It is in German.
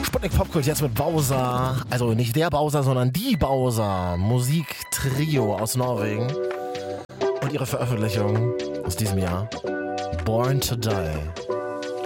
Sputnik Popkult jetzt mit Bowser. Also nicht der Bowser, sondern die Bowser. Musiktrio aus Norwegen. Und ihre Veröffentlichung aus diesem Jahr. Born to Die.